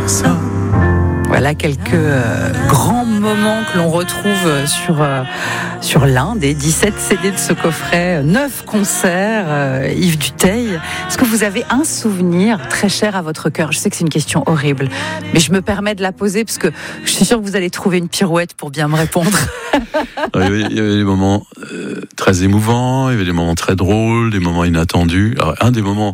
ça. Voilà quelques grands moments que l'on retrouve sur l'un des 17 CD de ce coffret, 9 concerts, Yves Dutheil. Est-ce que vous avez un souvenir très cher à votre cœur ? Je sais que c'est une question horrible, mais je me permets de la poser parce que je suis sûre que vous allez trouver une pirouette pour bien me répondre. Il y avait des moments très émouvants, il y avait des moments très drôles, des moments inattendus. Alors, un des moments